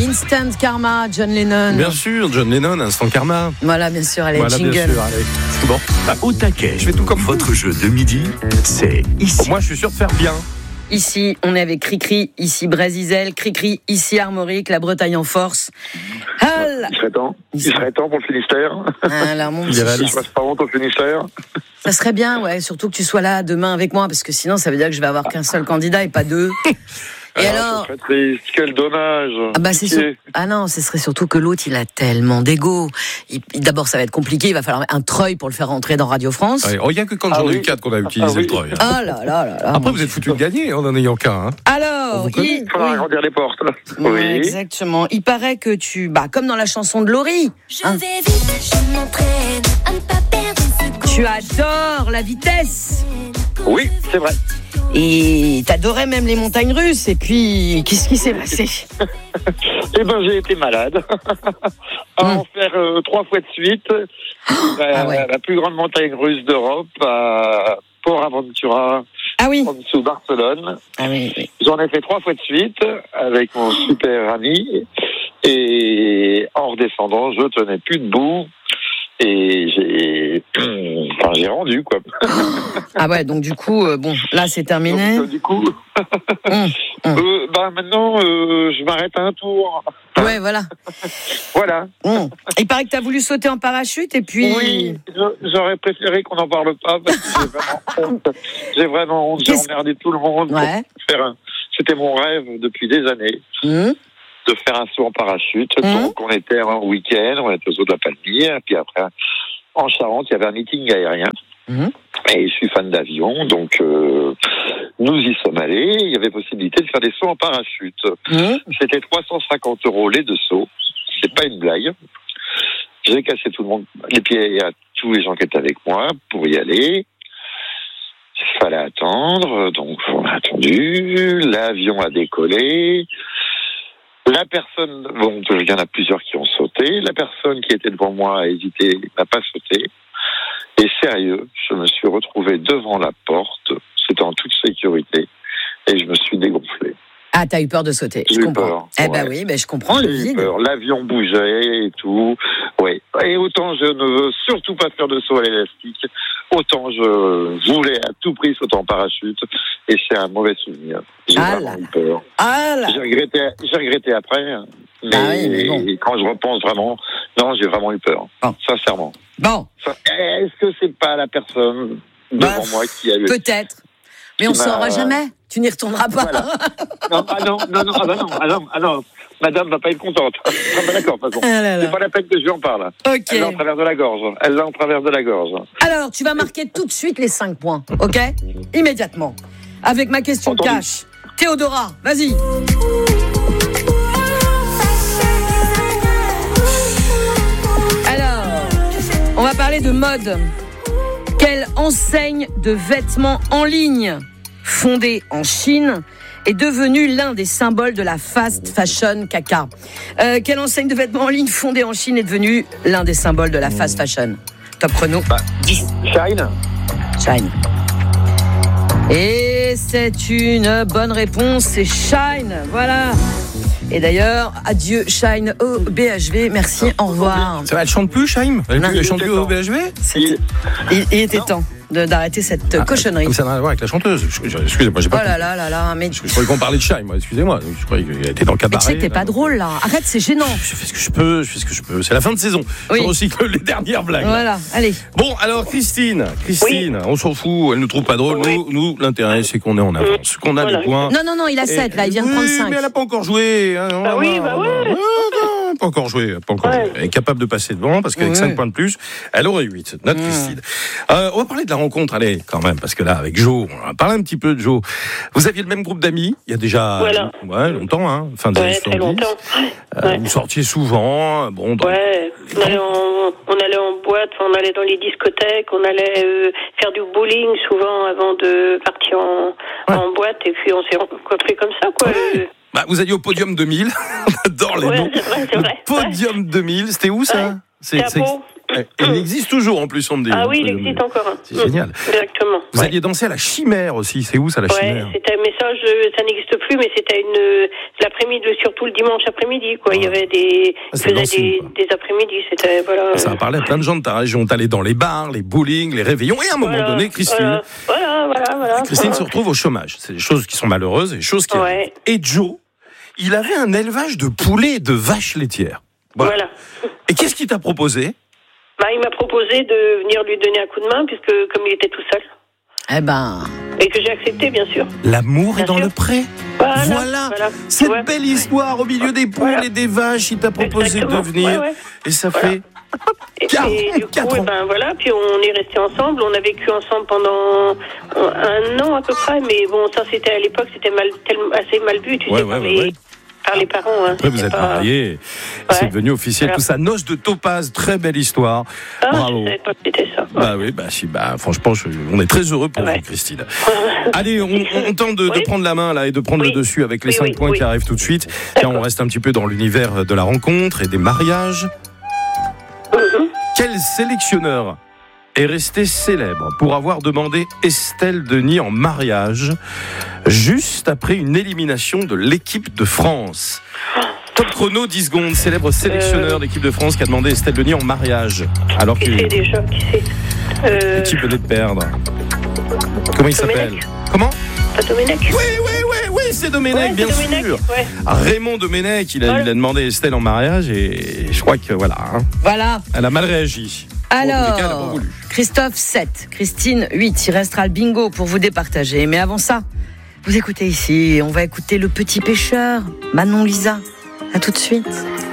Instant Karma, John Lennon. Bien sûr, John Lennon, Instant Karma. Voilà, bien sûr, allez, Voilà, jingle. bien sûr, allez. Bon, Au taquet, je fais tout comme votre jeu de midi, c'est ici. moi, je suis sûr de faire bien. Ici, on est avec Cricri, ici Brésil, Cricri, ici Armorique, la Bretagne en force. Il serait temps pour le Finistère. Alors, mon Il petit est réaliste. Je passe pas honte au Finistère. ça serait bien, ouais, surtout que tu sois là demain avec moi, parce que sinon, ça veut dire que je vais avoir qu'un seul candidat et pas deux. Et alors, Ce serait triste, quel dommage. ah bah c'est sûr. Ah non, ce serait surtout que l'autre, il a tellement d'ego. D'abord, ça va être compliqué. Il va falloir un treuil pour le faire rentrer dans Radio France. Ouais, il n'y a que quand j'en ai eu 4 qu'on a utilisé le treuil. Ah là là là là. Après, vous êtes foutu de gagner en n'ayant qu'un. Hein. Alors, vous connaît. Il faudra agrandir les portes. Ouais, exactement. Il paraît que tu, comme dans la chanson de Laurie, Je vais vite, je m'entraîne à ne pas perdre une seconde. tu adores la vitesse. Oui, c'est vrai. Et t'adorais même les montagnes russes. Et puis, qu'est-ce qui s'est passé? Eh ben, j'ai été malade. À en faire 3 fois de suite. La plus grande montagne russe d'Europe, à Port Aventura, Ah oui. en dessous de Barcelone. Ah oui, oui. J'en ai fait 3 fois de suite avec mon super ami. Et en redescendant, je tenais plus debout. Et j'ai rendu, quoi. Ah ouais, donc du coup, là c'est terminé. Donc, du coup, maintenant, je m'arrête à un tour. Ouais, voilà. Voilà. Il paraît que t'as voulu sauter en parachute et puis. Oui, j'aurais préféré qu'on n'en parle pas parce que j'ai vraiment honte. J'ai vraiment honte. J'ai emmerdé tout le monde. Ouais. C'était mon rêve depuis des années. De faire un saut en parachute. Donc, on était un week-end, on était au zoo de la Palmyre, puis après, en Charente, il y avait un meeting aérien. Et je suis fan d'avion, donc nous y sommes allés. Il y avait possibilité de faire des sauts en parachute. C'était 350 € les 2 sauts. C'est pas une blague. J'ai cassé tout le monde, les pieds à tous les gens qui étaient avec moi pour y aller. Il fallait attendre, donc on a attendu. L'avion a décollé. La personne, il y en a plusieurs qui ont sauté. La personne qui était devant moi a hésité, n'a pas sauté. Et sérieux, je me suis retrouvé devant la porte. C'était en toute sécurité. Et je me suis dégonflé. Ah, t'as eu peur de sauter, je comprends. Peur, ben oui, je comprends le vide. Peur. L'avion bougeait et tout. Oui. Et autant je ne veux surtout pas faire de saut à l'élastique, autant je voulais à tout prix sauter en parachute. Et c'est un mauvais souvenir. J'ai vraiment eu peur. J'ai regretté après. Mais quand je repense vraiment, non, j'ai vraiment eu peur. Sincèrement. Est-ce que c'est pas la personne devant moi qui a eu... Peut-être. Mais on ne saura jamais. Tu n'y retourneras pas. Voilà. Non. Madame va pas être contente. D'accord, de toute façon. C'est pas la peine que je lui en parle. Okay. Elle l'a en travers de la gorge. Alors, tu vas marquer tout de suite les 5 points, ok? Immédiatement. Avec ma question de cash. Théodora, vas-y. Alors, on va parler de mode. Quelle enseigne de vêtements en ligne fondée en Chine est devenue l'un des symboles de la fast fashion caca? Quelle enseigne de vêtements en ligne fondée en Chine est devenue l'un des symboles de la fast fashion? Top chrono. 10. Shine. Et c'est une bonne réponse, c'est Shine, voilà. Et d'ailleurs, adieu Shine au BHV, merci, au revoir. Ça va, elle chante plus, Shine? Elle chante plus au BHV? Il était temps d'arrêter cette cochonnerie. Ça n'a rien à voir avec la chanteuse. Excusez-moi, j'ai pas. Oh là, mais. Je croyais qu'on parlait de Shine, moi, excusez-moi. Je croyais qu'elle était dans le cabaret. Mais tu sais que t'es pas drôle, là. Arrête, c'est gênant. Je fais ce que je peux. C'est la fin de saison. Oui. Je recycle les dernières blagues. Voilà, allez. Bon, alors, Christine, on s'en fout, elle nous trouve pas drôle. Nous, l'intérêt, c'est qu'on est en avance, qu'on a des points. Non, il a 7, là, il vient de prendre 5. Mais elle a pas encore joué. Ouais. Pas encore joué. Elle est capable de passer devant, parce qu'avec 5 points de plus, elle aurait 8. Notre Christine. On va parler de la rencontre, allez, quand même, parce que là, avec Jo, on va parler un petit peu de Jo. Vous aviez le même groupe d'amis, il y a déjà longtemps, hein, fin des années 70. Très longtemps. Vous sortiez souvent, on allait en boîte, on allait dans les discothèques, on allait faire du bowling souvent avant de partir en boîte, et puis on s'est rencontrés comme ça, quoi. Vous alliez au Podium 2000, on adore les noms. C'est vrai. Podium 2000, c'était où ça? C'est à Pau. Il existe toujours en plus, on me dit. Ah oui, il existe encore. C'est génial. Exactement. Vous alliez danser à la Chimère aussi. C'est où ça, la Chimère? Mais ça n'existe plus, mais c'était l'après-midi, surtout le dimanche après-midi, quoi. Il y avait des après-midi, c'était, voilà. Ça a parlé à plein de gens de ta région. T'allais dans les bars, les bowling, les réveillons, et à un moment donné, Christine. Voilà. Christine se retrouve au chômage. C'est des choses qui sont malheureuses, des choses qui arrivent. Et Joe, il avait un élevage de poulets et de vaches laitières. Voilà. Et qu'est-ce qu'il t'a proposé? Il m'a proposé de venir lui donner un coup de main, puisque comme il était tout seul. Et que j'ai accepté, bien sûr. L'amour est dans le pré. Voilà. Cette belle histoire au milieu des poules et des vaches, il t'a proposé de venir. Et ça fait... Et du coup, puis on est restés ensemble. On a vécu ensemble pendant 1 an à peu près. Mais bon, ça c'était à l'époque, c'était assez mal vu, tu sais, par les parents. Après, vous êtes mariés, c'est devenu officiel. Tout ça, noces de topaz, très belle histoire. Bravo. Je savais pas que c'était ça. Franchement, on est très heureux pour vous, Christine. Allez, on tente de prendre la main là et de prendre le dessus avec les 5 points qui arrivent tout de suite. Car on reste un petit peu dans l'univers de la rencontre et des mariages. Quel sélectionneur est resté célèbre pour avoir demandé Estelle Denis en mariage juste après une élimination de l'équipe de France? Top chrono, 10 secondes. Célèbre sélectionneur d'équipe de France qui a demandé Estelle Denis en mariage. Alors qui c'est déjà? L'équipe venait de perdre. Comment il s'appelle? Comment? Domenech. Oui, c'est Domenech, bien sûr. Raymond Domenech, il a demandé Estelle en mariage et je crois que voilà. Elle a mal réagi. Alors, Christophe 7, Christine 8. Il restera le bingo pour vous départager. Mais avant ça, vous écoutez ici, on va écouter Le Petit Pêcheur, Manon Lisa. À tout de suite.